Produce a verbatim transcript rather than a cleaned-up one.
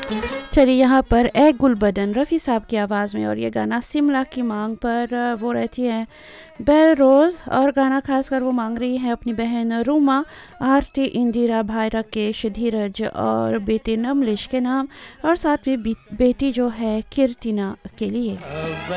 चलिए यहाँ पर एक गुलबदन रफ़ी साहब की आवाज़ में, और ये गाना सिमला की मांग पर अ, वो रहती हैं बेल रोज़, और गाना खासकर वो मांग रही है अपनी बहन रूमा, आरती, इंदिरा, भाई राकेश, धीरज और बेटे नमलेश के नाम, और साथ में बी- बेटी जो है कीर्तिना के लिए।